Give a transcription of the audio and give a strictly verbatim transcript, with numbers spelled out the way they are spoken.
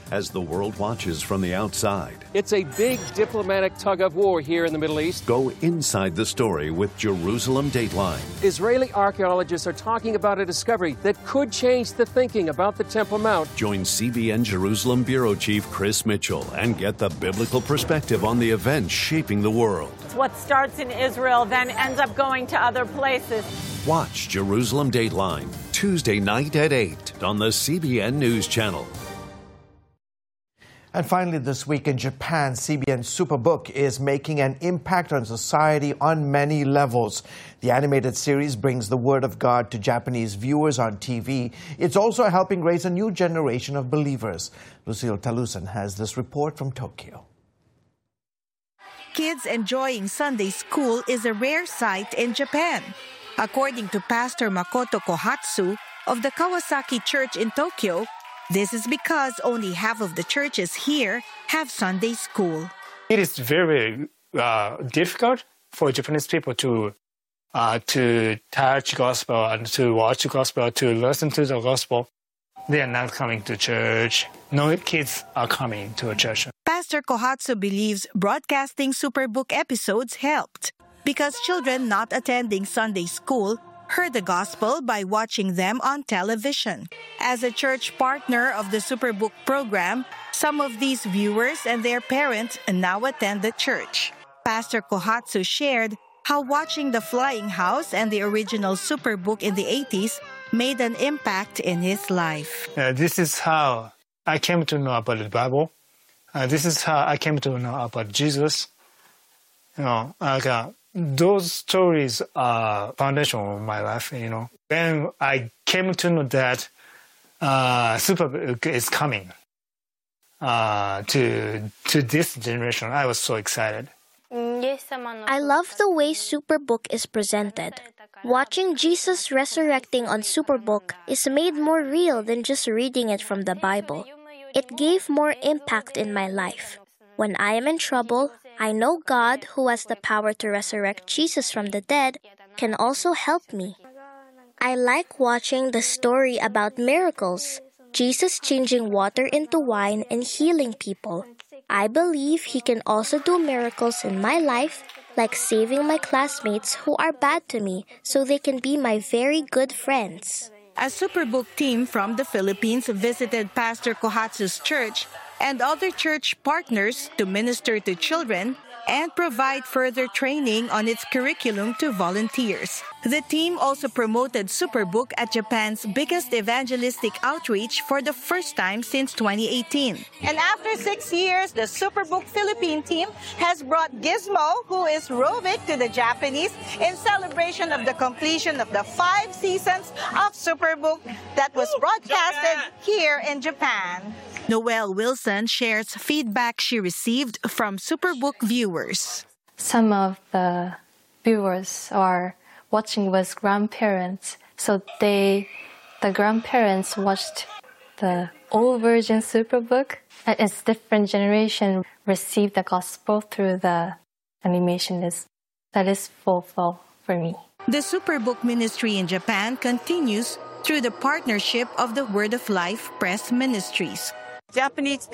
as the world watches from the outside. It's a big diplomatic tug-of-war here in the Middle East. Go inside the story with Jerusalem Dateline. Israeli archaeologists are talking about a discovery that could change the thinking about the Temple Mount. Join C B N Jerusalem Bureau Chief Chris Mitchell and get the biblical perspective on the events shaping the world. What starts in Israel then ends up going to other places. Watch Jerusalem Dateline Tuesday night at eight on the C B N News Channel. And finally this week in Japan, C B N Superbook is making an impact on society on many levels. The animated series brings the Word of God to Japanese viewers on T V. It's also helping raise a new generation of believers. Lucille Talusan has this report from Tokyo. Kids enjoying Sunday school is a rare sight in Japan. According to Pastor Makoto Kohatsu of the Kawasaki Church in Tokyo, this is because only half of the churches here have Sunday school. It is very uh, difficult for Japanese people to uh, to touch gospel and to watch the gospel, to listen to the gospel. They are not coming to church. No kids are coming to a church. Pastor Kohatsu believes broadcasting Superbook episodes helped because children not attending Sunday school heard the gospel by watching them on television. As a church partner of the Superbook program, some of these viewers and their parents now attend the church. Pastor Kohatsu shared how watching The Flying House and the original Superbook in the eighties made an impact in his life. Uh, this is how I came to know about the Bible. Uh, this is how I came to know about Jesus. You know, like, uh, those stories are foundation of my life, you know. When I came to know that uh, Superbook is coming uh, to to this generation, I was so excited. I love the way Superbook is presented. Watching Jesus resurrecting on Superbook is made more real than just reading it from the Bible. It gave more impact in my life. When I am in trouble, I know God, who has the power to resurrect Jesus from the dead, can also help me. I like watching the story about miracles, Jesus changing water into wine and healing people. I believe He can also do miracles in my life, like saving my classmates who are bad to me so they can be my very good friends. A Superbook team from the Philippines visited Pastor Kohatsu's church and other church partners to minister to children and provide further training on its curriculum to volunteers. The team also promoted Superbook at Japan's biggest evangelistic outreach for the first time since twenty eighteen. And after six years, the Superbook Philippine team has brought Gizmo, who is Rovik, to the Japanese in celebration of the completion of the five seasons of Superbook that was broadcasted here in Japan. Noelle Wilson shares feedback she received from Superbook viewers. Some of the viewers are watching with grandparents, so they, the grandparents watched the old version Superbook. It's different generation received the gospel through the animation. Is that is fulfilled for me. The Superbook ministry in Japan continues through the partnership of the Word of Life Press Ministries. Japanese